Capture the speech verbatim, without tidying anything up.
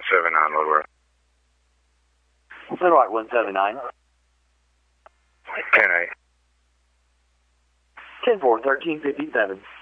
seven nine, Little Rock. Little Rock one seven nine. ten eight. ten four, thirteen fifty-seven.